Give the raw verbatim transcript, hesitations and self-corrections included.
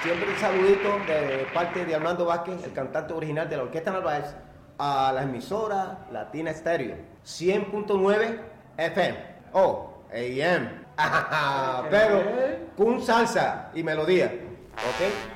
siempre un saludito de parte de Armando Vázquez, el cantante original de la Orquesta Narváez, a la emisora Latina Estéreo, cien punto nueve F M, o A M, pero con salsa y melodía, ¿ok?